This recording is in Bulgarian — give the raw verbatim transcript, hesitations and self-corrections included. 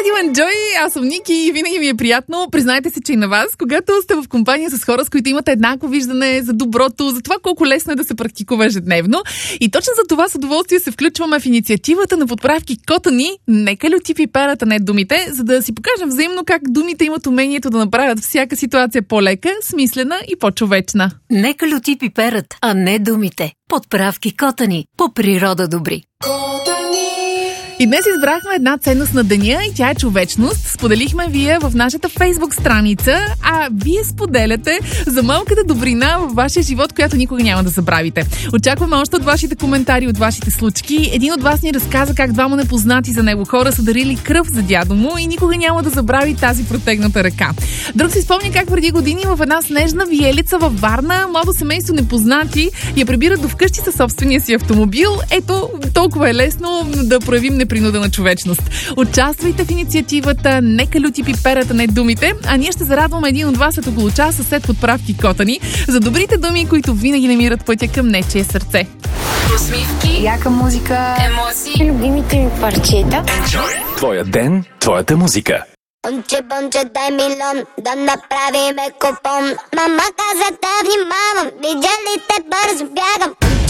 Радио Enjoy, аз съм Ники и винаги ми е приятно. Признайте се, че и на вас, когато сте в компания с хора, с които имате еднакво виждане за доброто, за това колко лесно е да се практикува ежедневно. И точно за това с удоволствие се включваме в инициативата на подправки Котани. Нека люти пиперата, не думите, за да си покажем взаимно как думите имат умението да направят всяка ситуация по-лека, смислена и по-човечна. Нека люти пиперът, а не думите. Подправки Котани. По природа добри. И днес избрахме една ценност на деня и тя е човечност. Споделихме вие в нашата Фейсбук страница, а вие споделяте за малката добрина във вашия живот, която никога няма да забравите. Очакваме още от вашите коментари, от вашите случки. Един от вас ни разказа как двама непознати за него хора са дарили кръв за дядо му и никога няма да забрави тази протегната ръка. Друг си спомня как преди години в една снежна виелица във Варна младо семейство непознати я прибират до вкъщи със собствения си автомобил. Ето, толкова е лесно да проявим непринудена човечност. Участвайте в инициативата Нека люти пиперата, не думите, а ние ще зарадваме един от вас след около часа след подправки Котани за добрите думи, които винаги намират пътя към нечие сърце. Усмивки, яка музика, емоции, любимите ми парчета. Enjoy. Твоя ден, твоята музика. Бонче, бонче, дай милион, да направиме купон. Мама каза да внимавам, видя ли те бързо бягам.